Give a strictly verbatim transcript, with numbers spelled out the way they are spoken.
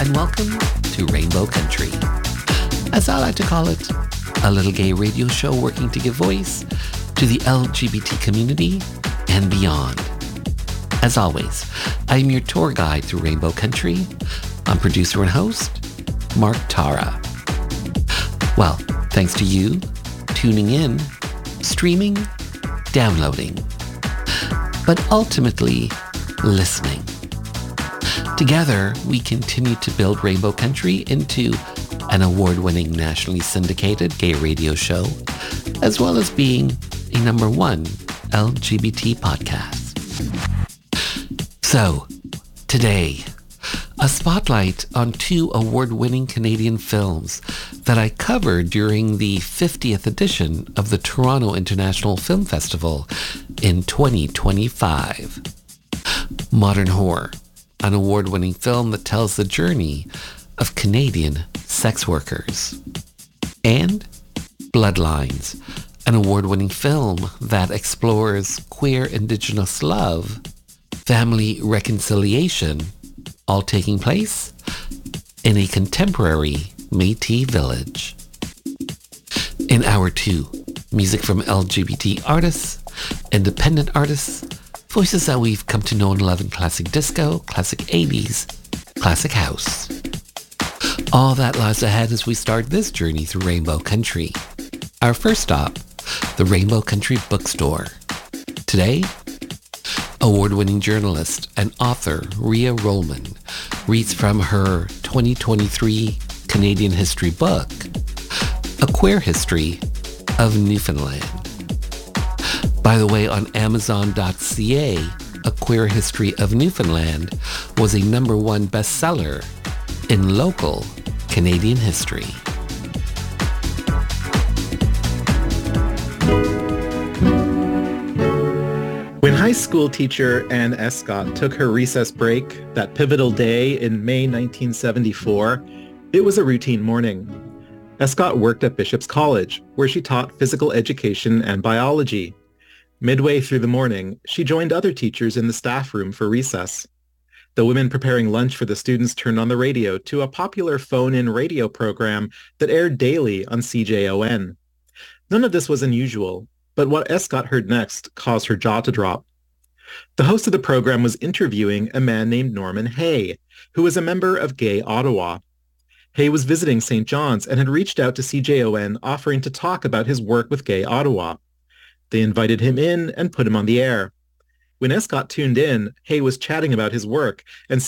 and welcome to Rainbow Country. As I like to call it, a little gay radio show working to give voice to the L G B T community and beyond. As always, I'm your tour guide through Rainbow Country. I'm producer and host, Mark Tara. Well, thanks to you tuning in, streaming, downloading, but ultimately listening. Together, we continue to build Rainbow Country into an award-winning nationally syndicated gay radio show, as well as being a number one L G B T podcast. So, today, a spotlight on two award-winning Canadian films that I covered during the fiftieth edition of the Toronto International Film Festival in twenty twenty-five. Modern Whore, an award-winning film that tells the journey of Canadian sex workers. And Bloodlines, an award-winning film that explores queer Indigenous love, family reconciliation, all taking place in a contemporary Métis village. In Hour two, music from L G B T artists, independent artists, voices that we've come to know and love in classic disco, classic eighties, classic house. All that lies ahead as we start this journey through Rainbow Country. Our first stop, the Rainbow Country Bookstore. Today, award-winning journalist and author Rhea Rollman reads from her twenty twenty-three Canadian history book, A Queer History of Newfoundland. By the way, on Amazon dot c a, A Queer History of Newfoundland was a number one bestseller in local Canadian history. When high school teacher Anne Escott took her recess break that pivotal day in May nineteen seventy-four, it was a routine morning. Escott worked at Bishop's College, where she taught physical education and biology. Midway through the morning, she joined other teachers in the staff room for recess. The women preparing lunch for the students turned on the radio to a popular phone-in radio program that aired daily on C J O N. None of this was unusual, but what Escott heard next caused her jaw to drop. The host of the program was interviewing a man named Norman Hay, who was a member of Gay Ottawa. Hay was visiting Saint John's and had reached out to C J O N offering to talk about his work with Gay Ottawa. They invited him in and put him on the air. When Escott tuned in, Hay was chatting about his work and